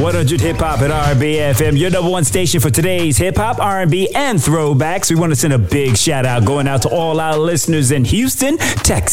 100 Hip Hop and R&B FM, your number one station for today's hip hop, R&B, and throwbacks. We want to send a big shout out going out to all our listeners in Houston, Texas.